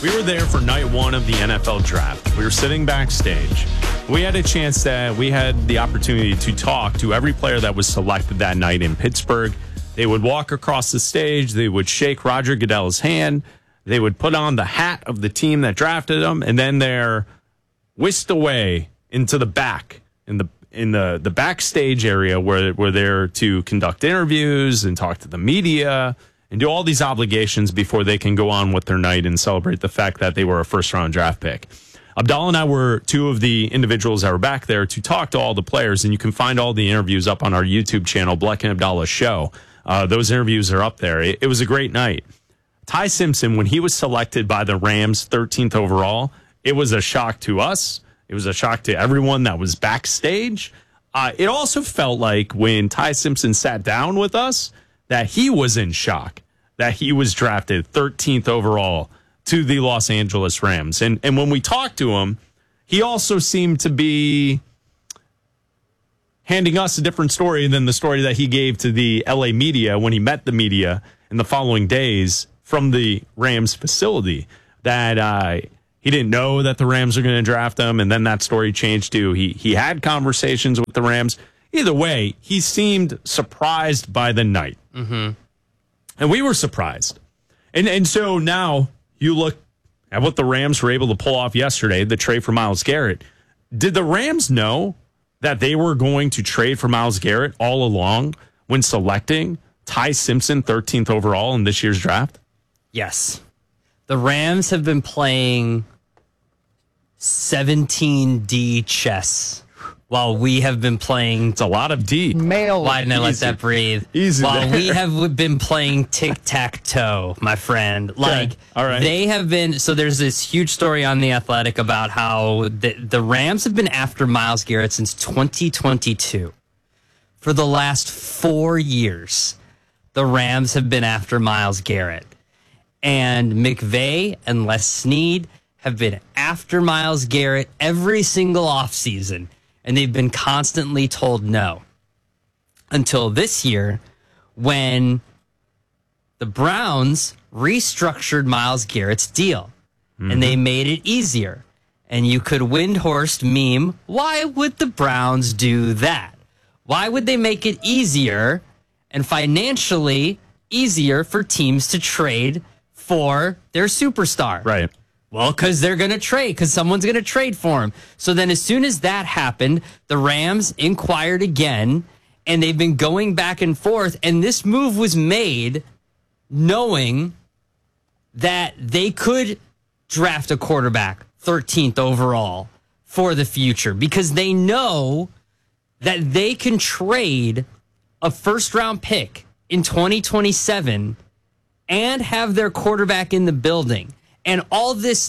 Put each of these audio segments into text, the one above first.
We were there for night one of the NFL draft. We were sitting backstage. We had a chance that we had the opportunity to talk to every player that was selected that night in Pittsburgh. They would walk across the stage. They would shake Roger Goodell's hand. They would put on the hat of the team that drafted them, and then they're whisked away into the back in the backstage area where they're to conduct interviews and talk to the media and do all these obligations before they can go on with their night and celebrate the fact that they were a first-round draft pick. Abdallah and I were two of the individuals that were back there to talk to all the players, and you can find all the interviews up on our YouTube channel, Bleck and Abdallah Show. Those interviews are up there. It was a great night. Ty Simpson, when he was selected by the Rams 13th overall, it was a shock to us. It was a shock to everyone that was backstage. It also felt like when Ty Simpson sat down with us that he was in shock that he was drafted 13th overall to the Los Angeles Rams. And when we talked to him, he also seemed to be handing us a different story than the story that he gave to the LA media when he met the media in the following days from the Rams facility, that he didn't know that the Rams are going to draft him. And then that story changed to he had conversations with the Rams. Either way, he seemed surprised by the night. Mm-hmm. And we were surprised. And so now you look at what the Rams were able to pull off yesterday, the trade for Myles Garrett. Did the Rams know that they were going to trade for Myles Garrett all along when selecting Ty Simpson 13th overall in this year's draft? Yes. The Rams have been playing 17D chess while we have been playing... It's a lot of D. Why didn't I let that breathe? Easy while there. we have been playing tic-tac-toe, my friend. Like, okay. All right. They have been... So there's this huge story on The Athletic about how the Rams have been after Myles Garrett since 2022. For the last 4 years, the Rams have been after Myles Garrett. And McVay and Les Snead have been after Myles Garrett every single offseason. And they've been constantly told no. Until this year, when the Browns restructured Myles Garrett's deal. Mm-hmm. And they made it easier. And you could Windhorst meme, why would the Browns do that? Why would they make it easier and financially easier for teams to trade for their superstar? Right. Well, because they're going to trade, because someone's going to trade for him. So then as soon as that happened, the Rams inquired again, and they've been going back and forth. And this move was made knowing that they could draft a quarterback 13th overall for the future, because they know that they can trade a first-round pick in 2027 and have their quarterback in the building. And all this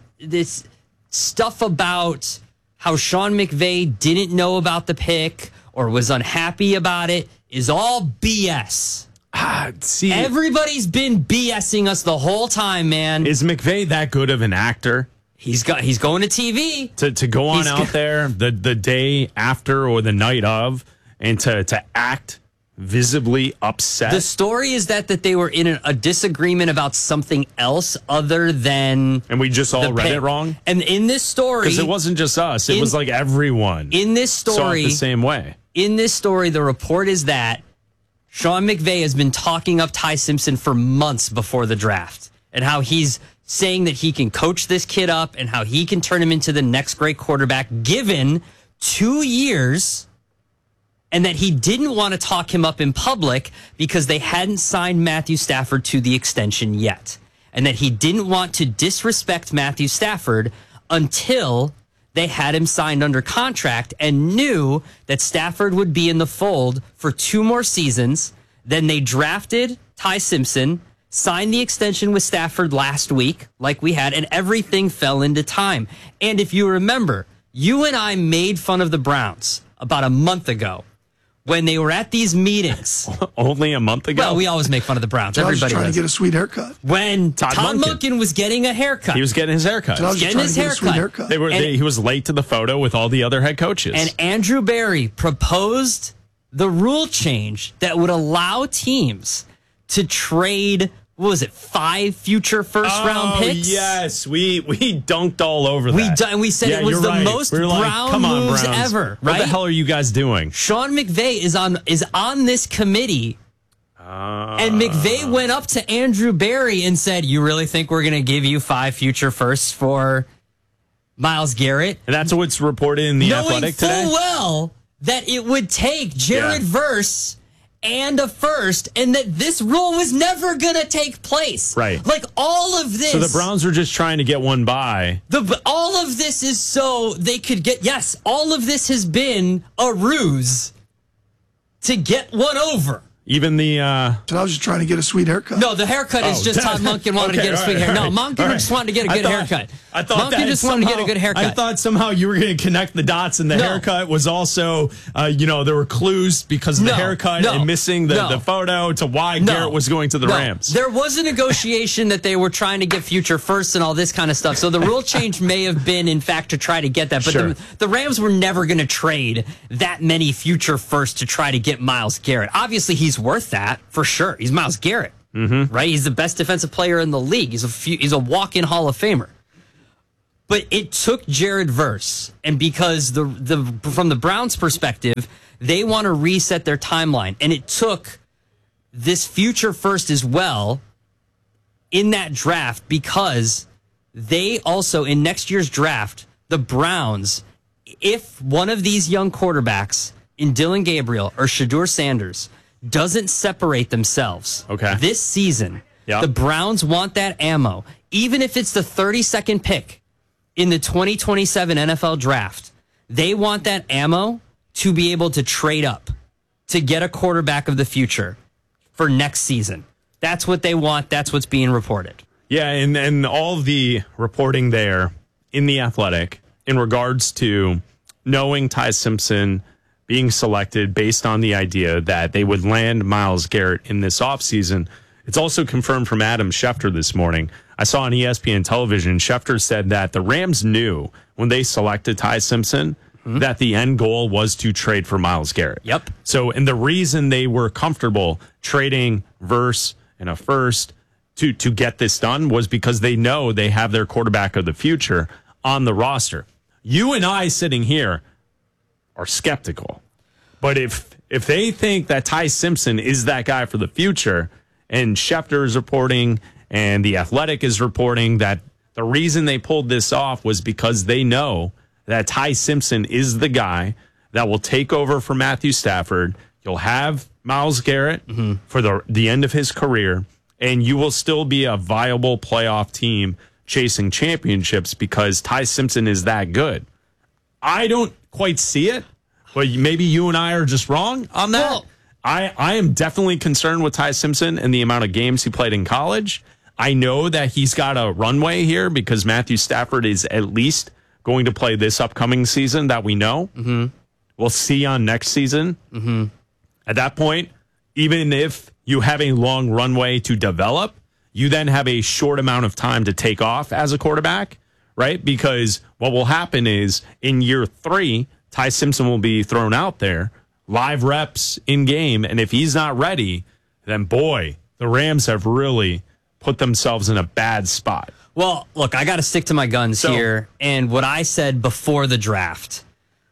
stuff about how Sean McVay didn't know about the pick or was unhappy about it is all BS. Everybody's been BSing us the whole time, man. Is McVay that good of an actor? He's going to TV. To go on out there the day after or the night of and to act visibly upset. The story is that they were in a disagreement about something else other than... And we just all read it wrong? And in this story... Because it wasn't just us. It was like everyone. In this story... saw it the same way. In this story, the report is that Sean McVay has been talking up Ty Simpson for months before the draft. And how he's saying that he can coach this kid up and how he can turn him into the next great quarterback given 2 years... And that he didn't want to talk him up in public because they hadn't signed Matthew Stafford to the extension yet. And that he didn't want to disrespect Matthew Stafford until they had him signed under contract and knew that Stafford would be in the fold for 2 more seasons. Then they drafted Ty Simpson, signed the extension with Stafford last week, like we had, and everything fell into time. And if you remember, you and I made fun of the Browns about a month ago. When they were at these meetings. Only a month ago? Well, we always make fun of the Browns. Josh Everybody was trying does. to get a sweet haircut. When Todd Monken was getting a haircut. He was getting his haircut. Josh was getting his haircut. He was late to the photo with all the other head coaches. And Andrew Berry proposed the rule change that would allow teams to trade what was it, 5 future first-round picks? Yes, we dunked all over that. We said it was the most Brown moves ever. Right? What the hell are you guys doing? Sean McVay is on this committee, and McVay went up to Andrew Berry and said, "You really think we're going to give you 5 future firsts for Myles Garrett?" And that's what's reported in the Athletic today. Knowing full well that it would take Jared Verse and a first, and that this rule was never going to take place. Right. Like, all of this. So the Browns were just trying to get one by. All of this is so they could get, yes, all of this has been a ruse to get one over. Even the... So I was just trying to get a sweet haircut. No, the haircut is just Todd Monken wanted to get a sweet haircut. No, Monken just wanted to get a good haircut. Monken just wanted to get a good haircut. I thought somehow you were going to connect the dots, and the haircut was also, there were clues because of the haircut and missing the photo to why Garrett was going to the Rams. There was a negotiation that they were trying to get future firsts and all this kind of stuff. So the rule change may have been, in fact, to try to get that. But the Rams were never going to trade that many future firsts to try to get Myles Garrett. Obviously, he's worth that for sure. He's Myles Garrett, right? He's the best defensive player in the league. He's a walk-in Hall of Famer. But it took Jared Verse, and because from the Browns' perspective, they want to reset their timeline, and it took this future first as well in that draft, because they also, in next year's draft, the Browns, if one of these young quarterbacks in Dylan Gabriel or Shedeur Sanders doesn't separate themselves this season, the Browns want that ammo, even if it's the 32nd pick in the 2027 NFL draft. They want that ammo to be able to trade up to get a quarterback of the future for next season. That's what they want. That's what's being reported. Yeah, and all the reporting there in The Athletic in regards to knowing Ty Simpson being selected based on the idea that they would land Myles Garrett in this offseason. It's also confirmed from Adam Schefter this morning. I saw on ESPN television, Schefter said that the Rams knew when they selected Ty Simpson that the end goal was to trade for Myles Garrett. Yep. So, and the reason they were comfortable trading Verse and a first to get this done was because they know they have their quarterback of the future on the roster. You and I sitting here are skeptical. But if they think that Ty Simpson is that guy for the future, and Schefter is reporting and The Athletic is reporting that the reason they pulled this off was because they know that Ty Simpson is the guy that will take over for Matthew Stafford. You'll have Myles Garrett for the end of his career, and you will still be a viable playoff team chasing championships because Ty Simpson is that good. I don't quite see it, but maybe you and I are just wrong on that. Well, I am definitely concerned with Ty Simpson and the amount of games he played in college. I know that he's got a runway here because Matthew Stafford is at least going to play this upcoming season that we know. We'll see on next season. At that point, even if you have a long runway to develop, you then have a short amount of time to take off as a quarterback, right? Because what will happen is in year 3, Ty Simpson will be thrown out there, live reps in game, and if he's not ready, then boy, the Rams have really put themselves in a bad spot. Well, look, I got to stick to my guns here, and what I said before the draft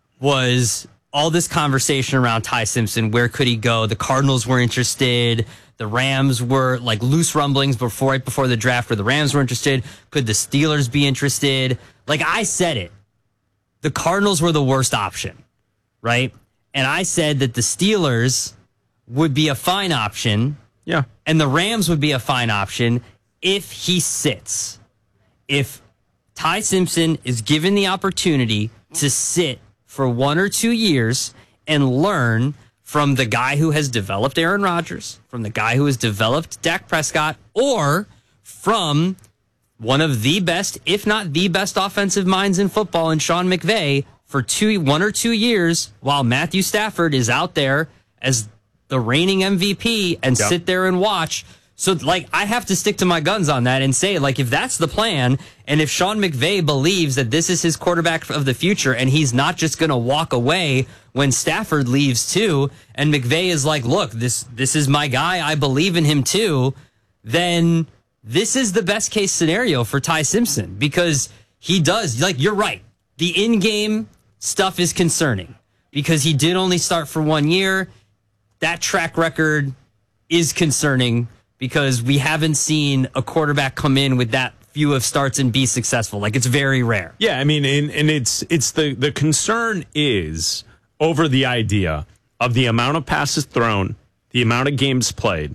was all this conversation around Ty Simpson, where could he go? The Cardinals were interested. The Rams were like loose rumblings right before the draft where the Rams were interested. Could the Steelers be interested? Like I said it, the Cardinals were the worst option, right? And I said that the Steelers would be a fine option. Yeah. And the Rams would be a fine option if he sits. If Ty Simpson is given the opportunity to sit for 1 or 2 years and learn from the guy who has developed Aaron Rodgers, from the guy who has developed Dak Prescott, or from one of the best, if not the best offensive minds in football in Sean McVay for 1 or 2 years while Matthew Stafford is out there as the reigning MVP and sit there and watch. So, like, I have to stick to my guns on that and say, like, if that's the plan, and if Sean McVay believes that this is his quarterback of the future and he's not just going to walk away when Stafford leaves too, and McVay is like, look, this is my guy, I believe in him too, then this is the best case scenario for Ty Simpson because he does, like, you're right. The in-game stuff is concerning because he did only start for 1 year. That track record is concerning because we haven't seen a quarterback come in with that few of starts and be successful. Like, it's very rare. Yeah, I mean, and it's the concern is over the idea of the amount of passes thrown, the amount of games played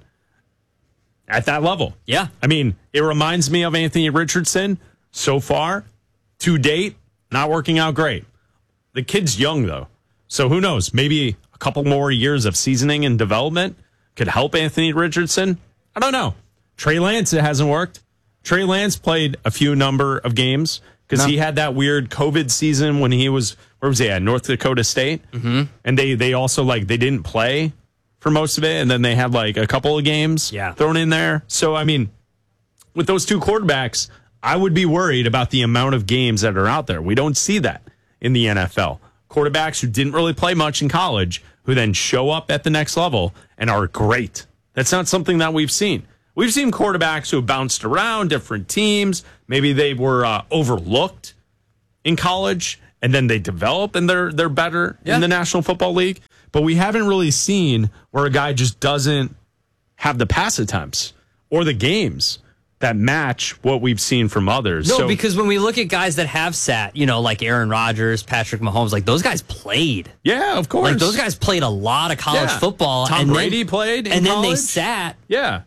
at that level. Yeah. I mean, it reminds me of Anthony Richardson so far, to date, not working out great. The kid's young, though. So who knows? Maybe a couple more years of seasoning and development could help Anthony Richardson. I don't know. Trey Lance, it hasn't worked. Trey Lance played a few number of games because he had that weird COVID season when he was, where was he at? North Dakota State. Mm-hmm. And they also, like, they didn't play for most of it. And then they had, like, a couple of games thrown in there. So, I mean, with those two quarterbacks, I would be worried about the amount of games that are out there. We don't see that in the NFL. Quarterbacks who didn't really play much in college, who then show up at the next level and are great. That's not something that we've seen. We've seen quarterbacks who have bounced around different teams. Maybe they were overlooked in college, and then they develop and they're better in the National Football League. But we haven't really seen where a guy just doesn't have the pass attempts or the games that match what we've seen from others. No, because when we look at guys that have sat, like Aaron Rodgers, Patrick Mahomes, like those guys played. Yeah, of course. Like those guys played a lot of college football. Tom Brady played in and college. Then they sat. Yeah.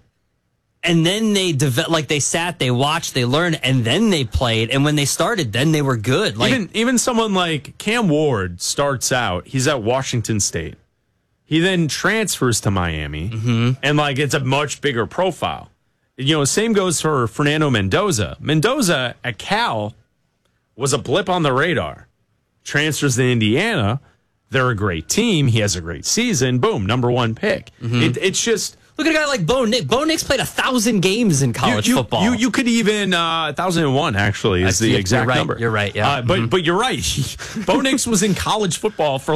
And then they sat, they watched, they learned, and then they played. And when they started, then they were good. Like even someone like Cam Ward starts out. He's at Washington State. He then transfers to Miami, and it's a much bigger profile. Same goes for Fernando Mendoza. Mendoza at Cal was a blip on the radar. Transfers to Indiana. They're a great team. He has a great season. Boom, number one pick. It's just. Look at a guy like Bo Nix. Bo Nix played 1,000 games in college football. You could even 1,001 actually is the exact number. You're right. Yeah, but you're right. Bo Nix was in college football for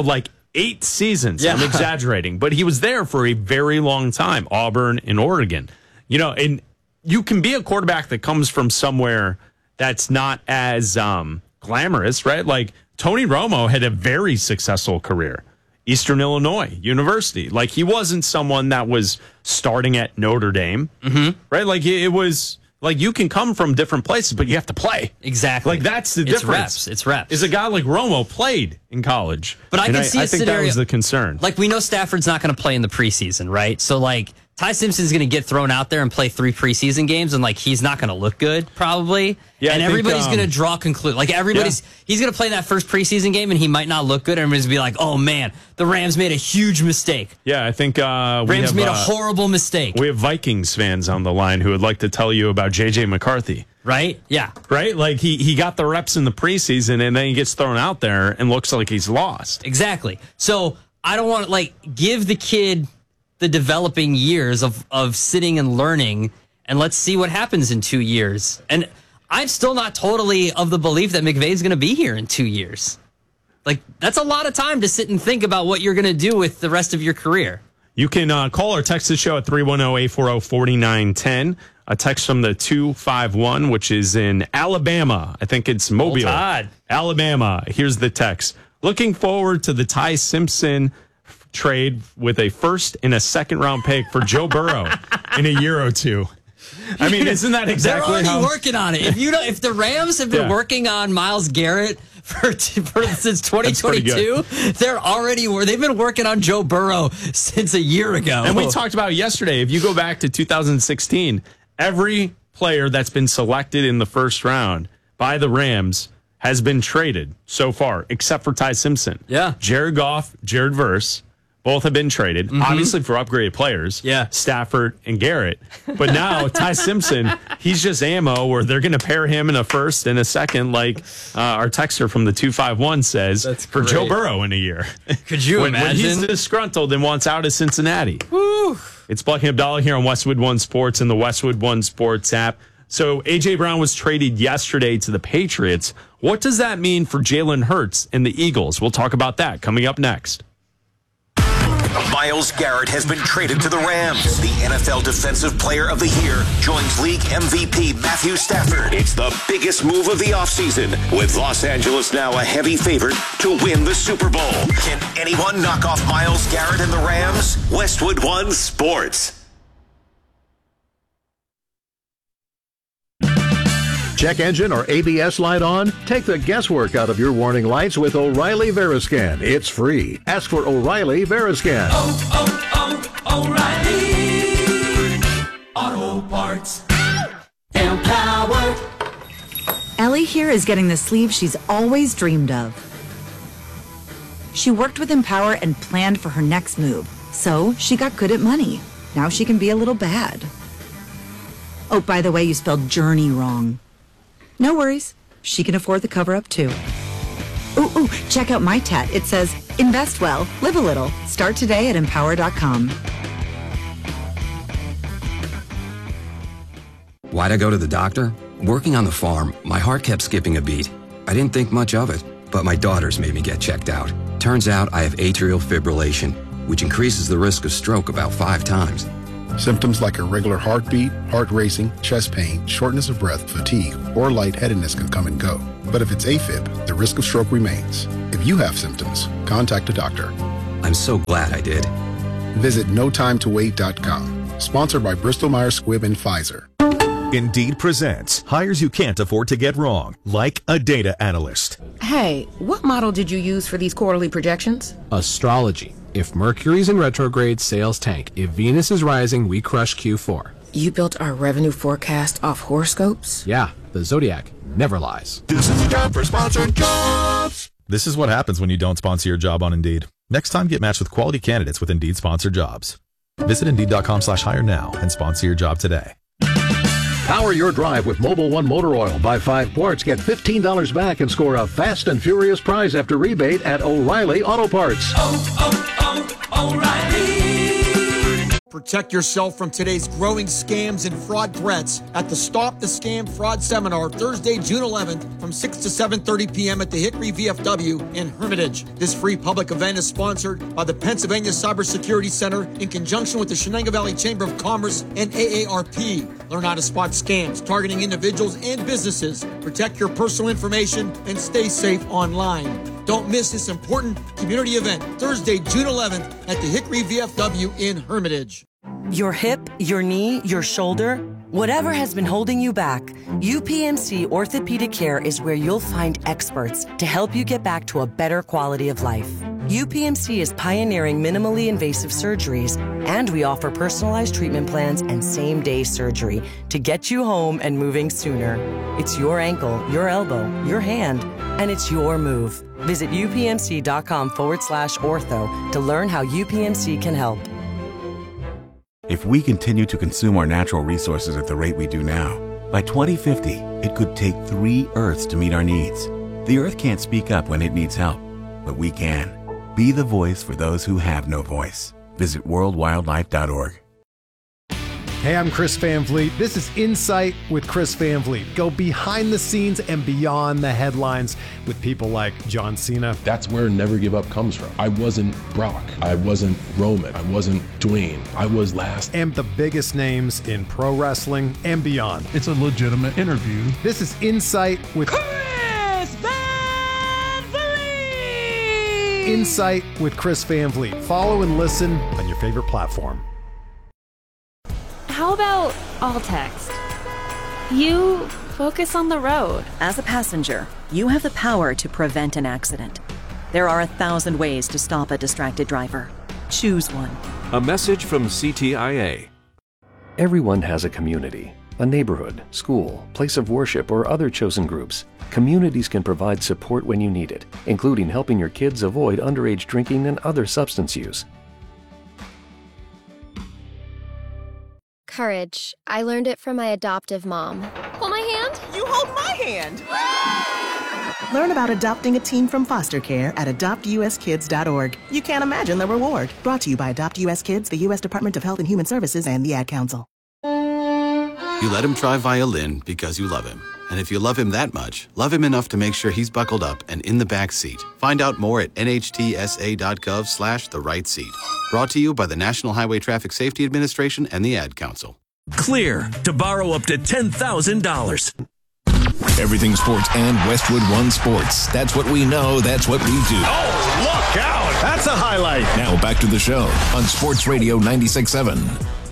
8 seasons. Yeah. I'm exaggerating, but he was there for a very long time. Auburn and Oregon. And you can be a quarterback that comes from somewhere that's not as glamorous, right? Like Tony Romo had a very successful career. Eastern Illinois University. He wasn't someone that was starting at Notre Dame, right? It was you can come from different places, but you have to play. Exactly. That's the difference. It's reps. Is a guy like Romo played in college. But I can see I think that was the concern. We know Stafford's not going to play in the preseason, right? So Ty Simpson's going to get thrown out there and play 3 preseason games, and he's not going to look good probably. Yeah, and everybody's going to draw conclusions. He's going to play that first preseason game, and he might not look good. And everybody's going to be like, "Oh man, the Rams made a huge mistake." Yeah, I think Rams made a horrible mistake. We have Vikings fans on the line who would like to tell you about JJ McCarthy. Right? Yeah. Right? He got the reps in the preseason, and then he gets thrown out there and looks like he's lost. Exactly. So I don't want to give the kid the developing years of sitting and learning, and let's see what happens in 2 years. And I'm still not totally of the belief that McVay's going to be here in 2 years. That's a lot of time to sit and think about what you're going to do with the rest of your career. You can call or text the show at 310-840-4910. A text from the 251, which is in Alabama. I think it's Mobile, Alabama. Here's the text. Looking forward to the Ty Simpson trade with a first and a second round pick for Joe Burrow in a year or two. I mean, isn't that exactly They're already working on it. If the Rams have been working on Myles Garrett since 2022, they've been working on Joe Burrow since a year ago. And we talked about yesterday, if you go back to 2016, every player that's been selected in the first round by the Rams has been traded so far, except for Ty Simpson. Yeah. Jared Goff, Jared Verse, both have been traded, obviously for upgraded players. Yeah. Stafford and Garrett. But now Ty Simpson, he's just ammo where they're going to pair him in a first and a second, like our texter from the 251 says, for Joe Burrow in a year. Could you imagine? When he's disgruntled and wants out of Cincinnati. Woo. It's Bucky Abdallah here on Westwood One Sports and the Westwood One Sports app. So A.J. Brown was traded yesterday to the Patriots. What does that mean for Jalen Hurts and the Eagles? We'll talk about that coming up next. Myles Garrett has been traded to the Rams. The NFL Defensive Player of the Year joins league MVP Matthew Stafford. It's the biggest move of the offseason, with Los Angeles now a heavy favorite to win the Super Bowl. Can anyone knock off Myles Garrett and the Rams? Westwood One Sports. Check engine or ABS light on? Take the guesswork out of your warning lights with O'Reilly Veriscan. It's free. Ask for O'Reilly Veriscan. O'Reilly Auto Parts. Empowered. Ellie here is getting the sleeve she's always dreamed of. She worked with Empower and planned for her next move, so she got good at money. Now she can be a little bad. Oh, by the way, you spelled journey wrong. No worries. She can afford the cover-up, too. Ooh, check out my tat. It says, invest well, live a little. Start today at Empower.com. Why'd I go to the doctor? Working on the farm, my heart kept skipping a beat. I didn't think much of it, but my daughters made me get checked out. Turns out I have atrial fibrillation, which increases the risk of stroke about 5 times. Symptoms like irregular heartbeat, heart racing, chest pain, shortness of breath, fatigue, or lightheadedness can come and go. But if it's AFib, the risk of stroke remains. If you have symptoms, contact a doctor. I'm so glad I did. Visit notimetowait.com. Sponsored by Bristol-Myers Squibb and Pfizer. Indeed presents hires you can't afford to get wrong, like a data analyst. Hey, what model did you use for these quarterly projections? Astrology. If Mercury's in retrograde, sales tank. If Venus is rising, we crush Q4. You built our revenue forecast off horoscopes? Yeah, the Zodiac never lies. This is a job for sponsored jobs. This is what happens when you don't sponsor your job on Indeed. Next time, get matched with quality candidates with Indeed sponsored jobs. Visit Indeed.com/hire now and sponsor your job today. Power your drive with Mobil 1 motor oil. Buy 5 quarts, get $15 back, and score a fast and furious prize after rebate at O'Reilly Auto Parts. O'Reilly. Protect yourself from today's growing scams and fraud threats at the Stop the Scam Fraud Seminar, Thursday, June 11th, from 6 to 7:30 p.m. at the Hickory VFW in Hermitage. This free public event is sponsored by the Pennsylvania Cybersecurity Center in conjunction with the Shenango Valley Chamber of Commerce and AARP. Learn how to spot scams targeting individuals and businesses, protect your personal information, and stay safe online. Don't miss this important community event, Thursday, June 11th at the Hickory VFW in Hermitage. Your hip, your knee, your shoulder, whatever has been holding you back, UPMC Orthopedic Care is where you'll find experts to help you get back to a better quality of life. UPMC is pioneering minimally invasive surgeries, and we offer personalized treatment plans and same-day surgery to get you home and moving sooner. It's your ankle, your elbow, your hand, and it's your move. Visit upmc.com/ortho to learn how UPMC can help. If we continue to consume our natural resources at the rate we do now, by 2050, it could take 3 Earths to meet our needs. The Earth can't speak up when it needs help, but we can. Be the voice for those who have no voice. Visit worldwildlife.org. Hey, I'm Chris Van Vliet. This is Insight with Chris Van Vliet. Go behind the scenes and beyond the headlines with people like John Cena. That's where Never Give Up comes from. I wasn't Brock. I wasn't Roman. I wasn't Dwayne. I was last. And the biggest names in pro wrestling and beyond. It's a legitimate interview. This is Insight with Chris Van Vliet. Insight with Chris Van Vliet. Follow and listen on your favorite platform. How about all text? You focus on the road. As a passenger, you have the power to prevent an accident. There are 1,000 ways to stop a distracted driver. Choose one. A message from CTIA. Everyone has a community, a neighborhood, school, place of worship, or other chosen groups. Communities can provide support when you need it, including helping your kids avoid underage drinking and other substance use. Courage. I learned it from my adoptive mom. Hold my hand. You hold my hand. Learn about adopting a teen from foster care at adoptuskids.org. You can't imagine the reward. Brought to you by Adopt US Kids, the U.S. Department of Health and Human Services, and the Ad Council. You let him try violin because you love him. And if you love him that much, love him enough to make sure he's buckled up and in the back seat. Find out more at nhtsa.gov/the-right-seat. Brought to you by the National Highway Traffic Safety Administration and the Ad Council. Clear to borrow up to $10,000. Everything sports and Westwood One Sports. That's what we know. That's what we do. Oh, look out. That's a highlight. Now back to the show on Sports Radio 96.7.